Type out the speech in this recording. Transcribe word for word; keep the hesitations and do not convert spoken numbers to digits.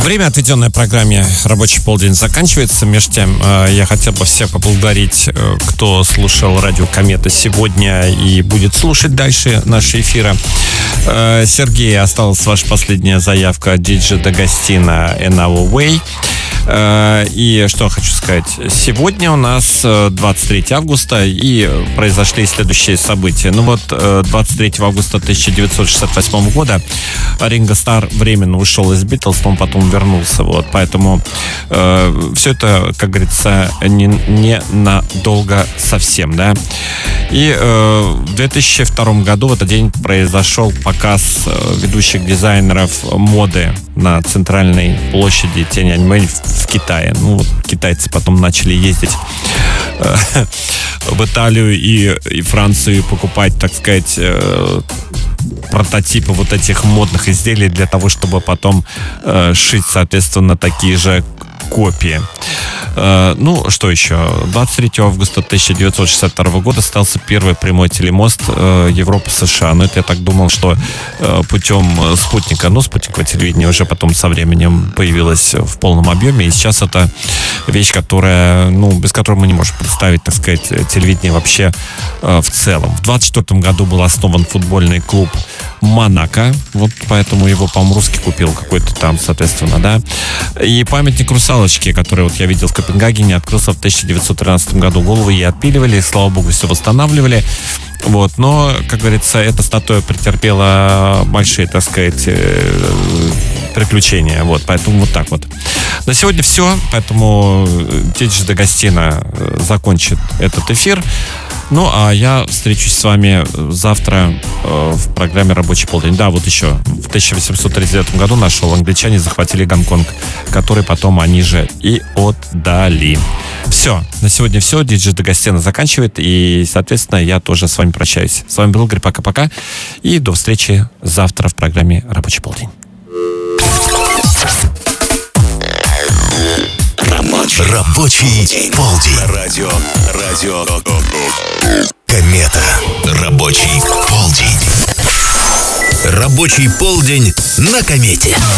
Время, отведенное программе «Рабочий полдень», заканчивается. Между тем, я хотел бы всех поблагодарить, кто слушал радио «Комета» сегодня и будет слушать дальше наши эфиры. Сергей, осталась ваша последняя заявка диджей Дагостино «In Our Way». И что я хочу сказать. Сегодня у нас двадцать третьего августа, и произошли следующие события. Ну вот, двадцать третьего августа тысяча девятьсот шестьдесят восьмого года Ринго Стар временно ушел из Битлз, но потом вернулся. Вот, поэтому э, все это, как говорится, не, не надолго совсем, да. И э, в две тысячи втором году в этот день произошел показ ведущих дизайнеров моды на центральной площади Тяньаньмэнь в Китае. Ну, вот китайцы потом начали ездить э, в Италию и, и Францию, покупать, так сказать, э, прототипы вот этих модных изделий для того, чтобы потом э, шить, соответственно, такие же копии. Э, ну, что еще? двадцать третьего августа тысяча девятьсот шестьдесят второго года состоялся первый прямой телемост э, Европа-США. Но это я так думал, что э, путем спутника, ну, спутниковое телевидение уже потом со временем появилось в полном объеме. И сейчас это вещь, которая, ну, без которой мы не можем представить, так сказать, телевидение вообще э, в целом. В двадцать четвёртом году был основан футбольный клуб Монако. Вот поэтому его, по-моему, русский купил какой-то там, соответственно, да. И памятник русалочки, который вот я видел в Копенгагене, открылся в тысяча девятьсот тринадцатом году. Головы ей отпиливали, слава богу, все восстанавливали. Вот, но, как говорится, эта статуя претерпела большие, так сказать, приключения. Вот, поэтому вот так вот. На сегодня все, поэтому диджей Дагостино закончит этот эфир. Ну, а я встречусь с вами завтра э, в программе «Рабочий полдень». Да, вот еще. В тысяча восемьсот тридцать девятом году нашел англичане захватили Гонконг, который потом они же и отдали. Все. На сегодня все. Диджей Дагостино заканчивает. И, соответственно, я тоже с вами прощаюсь. С вами был Игорь. Пока-пока. И до встречи завтра в программе «Рабочий полдень». Рабочий, Рабочий полдень. Радио, радио, Комета. Рабочий полдень. Рабочий полдень на Комете.